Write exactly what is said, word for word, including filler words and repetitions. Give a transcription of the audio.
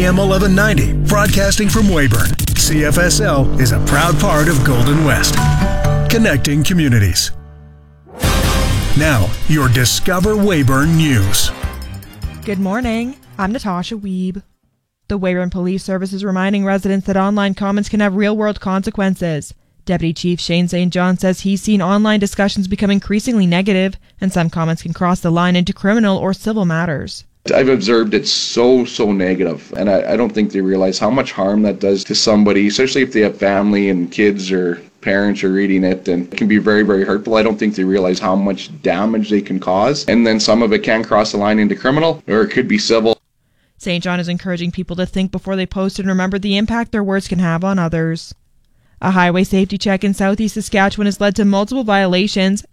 M eleven ninety, broadcasting from Weyburn. C F S L is a proud part of Golden West, connecting communities. Now, your Discover Weyburn News. Good morning. I'm Natasha Wiebe. The Weyburn Police Service is reminding residents that online comments can have real-world consequences. Deputy Chief Shane Saint John says he's seen online discussions become increasingly negative, and some comments can cross the line into criminal or civil matters. I've observed it's so, so negative, and I, I don't think they realize how much harm that does to somebody, especially if they have family and kids or parents are reading it, and it can be very, very hurtful. I don't think they realize how much damage they can cause, and then some of it can cross the line into criminal, or it could be civil. Saint John is encouraging people to think before they post and remember the impact their words can have on others. A highway safety check in southeast Saskatchewan has led to multiple violations,